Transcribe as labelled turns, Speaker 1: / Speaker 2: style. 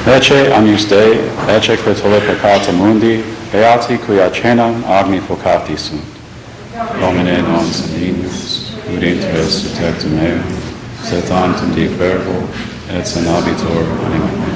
Speaker 1: Ecce agnus Dei, ecce quae tollit peccata mundi, beati qui acenam agni focati sunt. Domine non sanguinis, ut inter tectum meum, sed tantum dic verbo, et sanabitur anima mea.